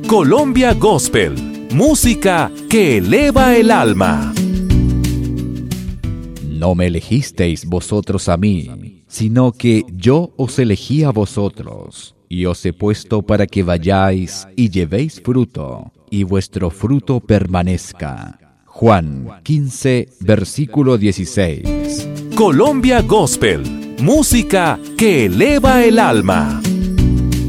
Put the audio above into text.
Colombia Gospel, música que eleva el alma. No me elegisteis vosotros a mí, sino que yo os elegí a vosotros, y os he puesto para que vayáis y llevéis fruto, y vuestro fruto permanezca. Juan 15, versículo 16. Colombia Gospel, música que eleva el alma.